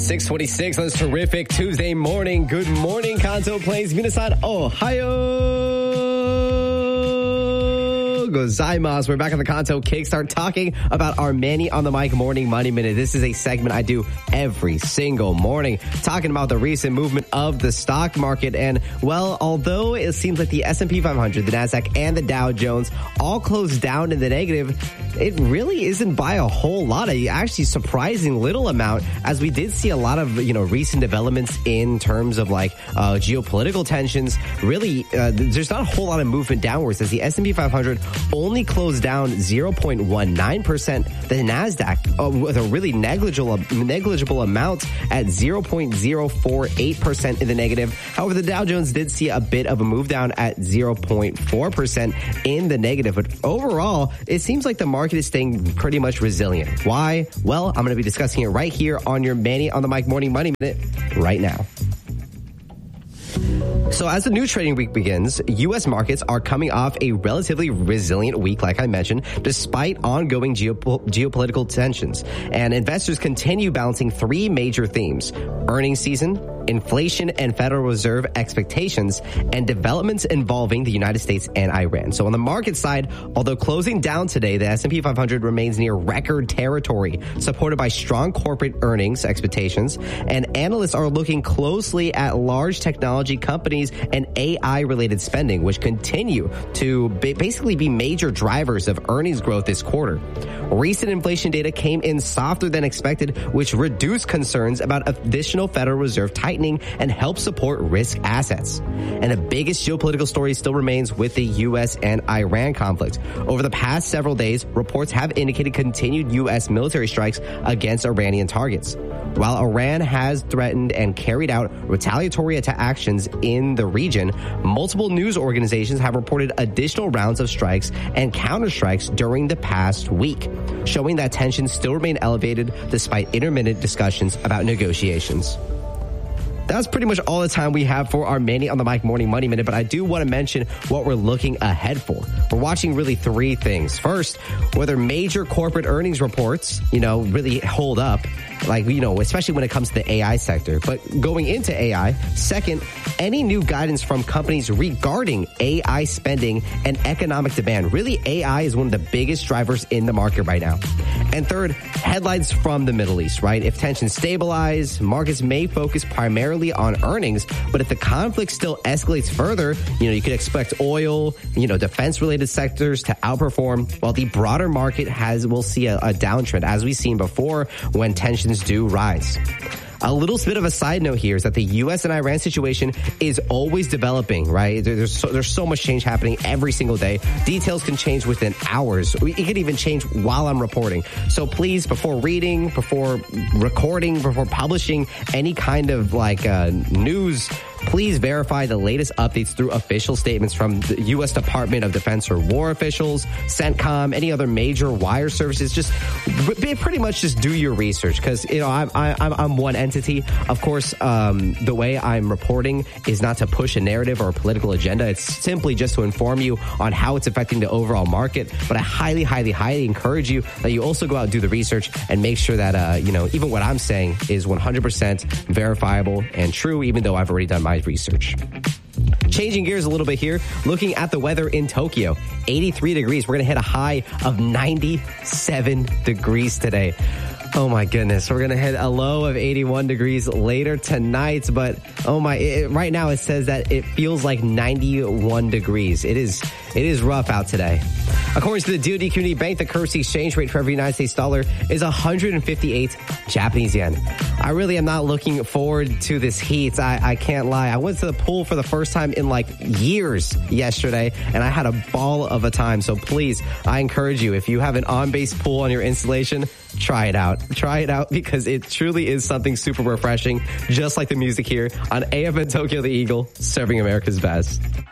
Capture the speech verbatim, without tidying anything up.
six twenty-six on this terrific Tuesday morning. Good morning, Kanto Plains, Minasan, Ohio gozaimasu. We're back on the Kanto Kickstart talking about our Manny on the Mic Morning Money Minute. This is a segment I do every single morning, talking about the recent movement of the stock market. And, well, although it seems like the S and P five hundred, the NASDAQ, and the Dow Jones all closed down in the negative, it really isn't by a whole lot. A actually surprising little amount, as we did see a lot of, you know, recent developments in terms of like uh, geopolitical tensions. Really, uh, there's not a whole lot of movement downwards, as the S and P five hundred only closed down zero point one nine percent. The NASDAQ uh, with a really negligible negligible amount at zero point zero four eight percent in the negative. However, the Dow Jones did see a bit of a move down at zero point four percent in the negative. But overall, it seems like the market is staying pretty much resilient. Why? Well, I'm going to be discussing it right here on your Manny on the Mic Morning Money Minute right now. So as the new trading week begins, U S markets are coming off a relatively resilient week, like I mentioned, despite ongoing geop- geopolitical tensions. And investors continue balancing three major themes: earnings season, inflation and Federal Reserve expectations, and developments involving the United States and Iran. So on the market side, although closing down today, the S and P five hundred remains near record territory, supported by strong corporate earnings expectations. And analysts are looking closely at large technology companies and A I-related spending, which continue to basically be major drivers of earnings growth this quarter. Recent inflation data came in softer than expected, which reduced concerns about additional Federal Reserve tightening and helped support risk assets. And the biggest geopolitical story still remains with the U S and Iran conflict. Over the past several days, reports have indicated continued U S military strikes against Iranian targets. While Iran has threatened and carried out retaliatory attack actions in the region, multiple news organizations have reported additional rounds of strikes and counterstrikes during the past week, showing that tensions still remain elevated despite intermittent discussions about negotiations. That's pretty much all the time we have for our Manny on the Mic Morning Money Minute, but I do want to mention what we're looking ahead for. We're watching really three things. First, whether major corporate earnings reports, you know, really hold up, like, you know, especially when it comes to the A I sector. But going into A I, second, any new guidance from companies regarding A I spending and economic demand. Really, A I is one of the biggest drivers in the market right now. And third, headlines from the Middle East, right? If tensions stabilize, markets may focus primarily on earnings, but if the conflict still escalates further, you know, you could expect oil, you know, defense-related sectors to outperform, while the broader market has will see a, a downtrend, as we've seen before when tensions do rise. A little bit of a side note here is that the U S and Iran situation is always developing, right? There's so, there's so much change happening every single day. Details can change within hours. It could even change while I'm reporting. So please, before reading, before recording, before publishing any kind of like uh, news, please verify the latest updates through official statements from the U S Department of Defense or war officials, CENTCOM, any other major wire services. Just pretty much just do your research, because, you know, I'm, I'm, I'm one entity. Of course, um, the way I'm reporting is not to push a narrative or a political agenda. It's simply just to inform you on how it's affecting the overall market. But I highly, highly, highly encourage you that you also go out and do the research and make sure that, uh, you know, even what I'm saying is one hundred percent verifiable and true, even though I've already done my research. Changing gears a little bit here, looking at the weather in Tokyo. eighty-three degrees. We're going to hit a high of ninety-seven degrees today. Oh my goodness. We're going to hit a low of eighty-one degrees later tonight, but oh my, it, right now it says that it feels like ninety-one degrees. It is, it is rough out today. According to the D O D Community Bank, the currency exchange rate for every United States dollar is one hundred fifty-eight Japanese yen. I really am not looking forward to this heat. I, I can't lie. I went to the pool for the first time in like years yesterday, and I had a ball of a time. So please, I encourage you, if you have an on-base pool on your installation, try it out. Try it out, because it truly is something super refreshing, just like the music here on A F N Tokyo the Eagle, serving America's best.